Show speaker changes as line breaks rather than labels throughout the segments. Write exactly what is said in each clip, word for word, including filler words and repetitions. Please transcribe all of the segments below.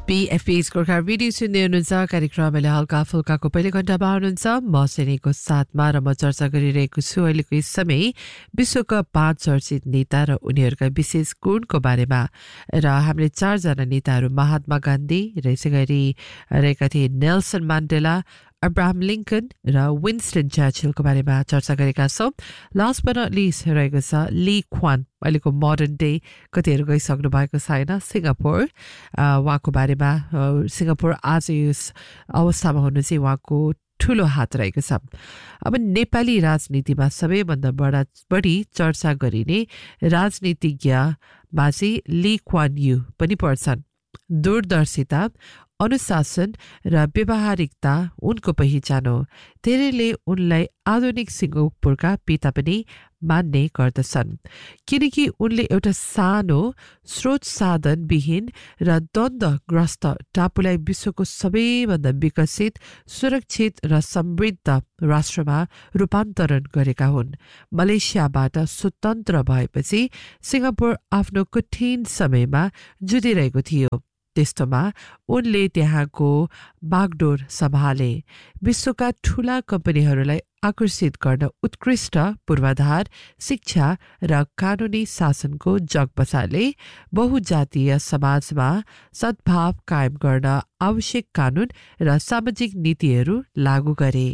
बीएफपी's Gorkha radio सुन्दै हुनुहुन्छ कार्यक्रमले हल्का फुल्काको पहिलो घण्टामा हुनुहुन्छ म सेनेको साथमा र म चर्चा गरिरहेको छु अहिलेको यस समय विश्वका पाँच चर्चित नेता र उनीहरूका विशेष गुणको बारेमा र हामीले चारजना नेताहरू महात्मा गान्धी र यसै गरी रहेका थिए नेल्सन मान्डेला अब्राहम लिंकन र विन्स्टन चर्चिलको बारेमा चर्चा गरेका छौँ लास्ट बट नट लिस्ट रहेको छ ली क्वान अहिलेको मोडर्न डे कतिहरू गइसक्नु भएको छैन सिङ्गापुर उहाँको बारेमा सिङ्गापुर आज यस अवस्थामा हुनु चाहिँ उहाँको ठुलो हात रहेको छ अब नेपाली राजनीतिमा सबैभन्दा बडा बढी चर्चा गरिने राजनीतिज्ञमा चाहिँ ली क्वान यू पनि पर्छन् दूरदर्शिता अनुशासन र व्यवहारिकता उनको पहिचान हो धेरैले उनलाई आधुनिक सिङ्गापुरका पिता पनि मान्ने गर्दछन् किनकि उनले एउटा सानो स्रोत साधन विहीन र द्वन्द्वग्रस्त टापुलाई विश्वको सबैभन्दा विकसित सुरक्षित र समृद्ध राष्ट्रमा रूपान्तरण गरेका हुन् मलेसियाबाट स्वतन्त्र भएपछि सिङ्गापुर आफ्नो कठिन समयमा जुधिरहेको थियो त्यस्तोमा उनले त्यहाँको बागडोर सम्हाले विश्वका ठूला कम्पनीहरूलाई आकर्षित गर्न उत्कृष्ट पूर्वाधार शिक्षा र कानुनी शासनको जग बसाले बहुजातीय समाजमा सद्भाव कायम गर्न आवश्यक कानुन र सामाजिक नीतिहरू लागू गरे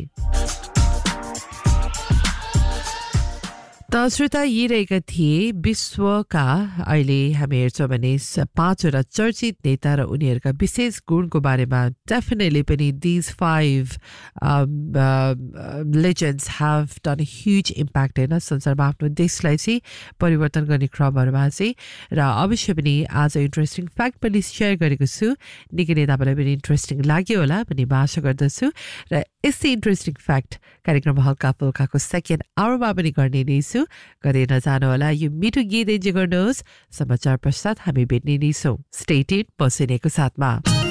त श्रोता यी रहेका थिए विश्वका अहिले हामी हेर्छौँ भने पाँचवटा चर्चित नेता र उनीहरूका विशेष गुणको बारेमा डेफिनेटली पनि these five legends have done a huge impact होइन संसारमा आफ्नो देशलाई चाहिँ परिवर्तन गर्ने क्रमहरूमा चाहिँ र अवश्य पनि आज इन्ट्रेस्टिङ फ्याक्ट पनि सेयर गरेको छु निकै नै तपाईँलाई पनि इन्ट्रेस्टिङ लाग्यो होला भन्ने म आशा गर्दछु र यस्तै इन्ट्रेस्टिङ फ्याक्ट कार्यक्रम हल्का फुल्काको सेकेन्ड आवरमा पनि गर्ने नै छु गरेर नजानु होला यो मिठो गीत इन्जोय गर्नुहोस् समाचार पश्चात हामी भेट्ने नै छौँ स्टे ट्युन्ड बसेनेको साथमा